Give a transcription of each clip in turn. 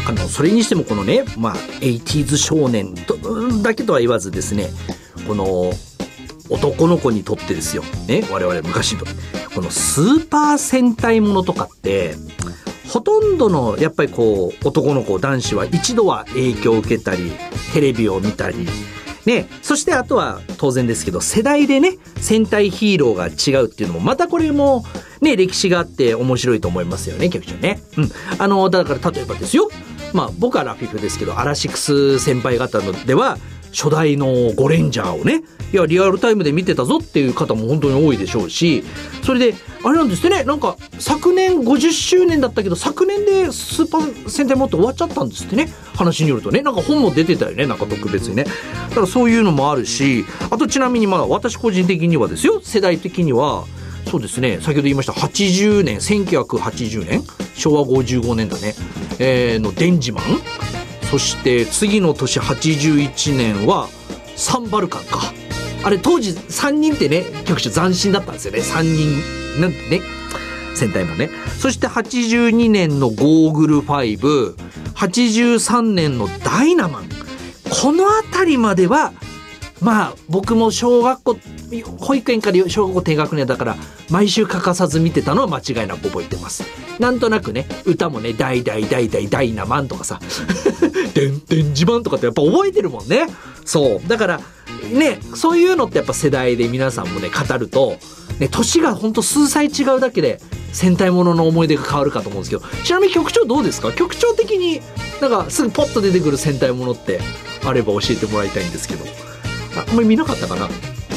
それにしてもこのね、80s 少年だけとは言わずですね、この男の子にとってですよ、ね、我々昔のこのスーパー戦隊ものとかってほとんどのやっぱりこう男の子男子は一度は影響を受けたりテレビを見たりね、そしてあとは当然ですけど世代でね戦隊ヒーローが違うっていうのもまたこれもね歴史があって面白いと思いますよね局長ね。だから例えばですよ、僕はラフィフですけどアラシックス先輩方のでは初代のゴレンジャーをねリアルタイムで見てたぞっていう方も本当に多いでしょうし、それであれなんですね、なんか昨年50周年だったけど昨年でスーパー戦隊もって終わっちゃったんですってね、話によるとね、なんか本も出てたよね、なんか特別にね。だからそういうのもあるし、あとちなみに私個人的にはですよ、世代的にはそうですね、先ほど言いました80年1980年昭和55年だね、のデンジマン、そして次の年81年はサンバルカンか。あれ当時3人ってね局長斬新だったんですよね、3人なんてね戦隊もね。そして82年のゴーグル5、83年のダイナマン、この辺りまでは僕も小学校保育園から小学校低学年だから毎週欠かさず見てたのは間違いなく覚えてます。なんとなくね歌もねダイダイダイダイダイナマンとかさデンジマンとかってやっぱ覚えてるもんね。そうだからね、そういうのってやっぱ世代で皆さんもね語るとね、年がほんと数歳違うだけで戦隊ものの思い出が変わるかと思うんですけど、ちなみに局長どうですか？局長的になんかすぐポッと出てくる戦隊ものってあれば教えてもらいたいんですけど。あんまり見なかったかな。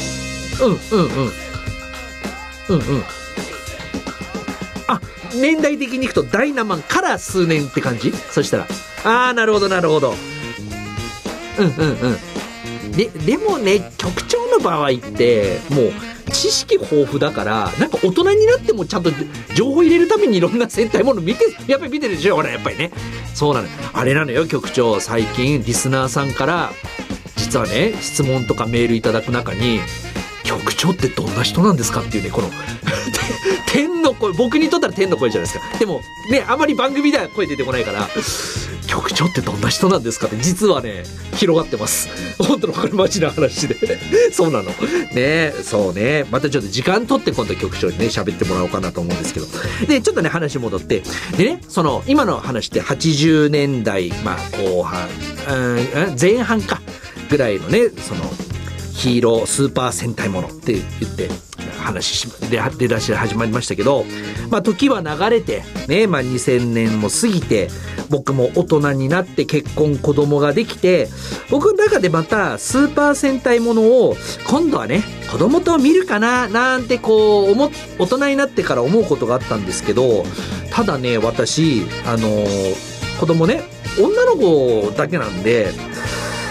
年代的にいくとダイナマンから数年って感じ？そしたらなるほどなるほど。でもね局長の場合ってもう知識豊富だからなんか大人になってもちゃんと情報入れるためにいろんな戦隊ものやっぱり見てるでしょ、俺やっぱりね。そうなの、あれなのよ局長、最近リスナーさんから実はね質問とかメールいただく中に局長ってどんな人なんですかっていうね、この天の声、僕にとったら天の声じゃないですか。でもねあまり番組では声出てこないから局長ってどんな人なんですかって実はね広がってます。本当のこれマジな話でそうなのね。そうね、またちょっと時間取って今度局長にね喋ってもらおうかなと思うんですけど、でちょっとね話戻ってでね、その今の話って80年代後半前半かぐらいのね、そのヒーロースーパー戦隊ものって言って話で出だし始まりましたけど、時は流れてね、2000年も過ぎて僕も大人になって結婚子供ができて、僕の中でまたスーパー戦隊ものを今度はね子供と見るかななんてこう大人になってから思うことがあったんですけど、ただね私子供ね女の子だけなんで